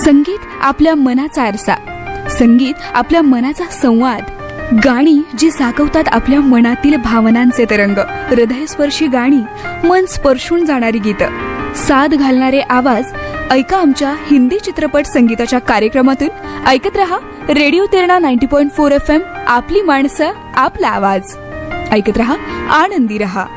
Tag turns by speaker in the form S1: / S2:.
S1: संगीत आपल्या मनाचा आरसा, संगीत आपल्या मनाचा संवाद, गाणी जी जागवतात आपल्या मनातील भावनांचे तरंग, हृदयस्पर्शी गाणी, मन स्पर्शून जाणारी गीतं, साद घालणारे आवाज. ऐका आमच्या हिंदी चित्रपट संगीताच्या कार्यक्रमातून. ऐकत रहा रेडिओ तिरणा 90.4 FM. आपली माणसं, आपला आवाज. ऐकत रहा, आनंदी रहा.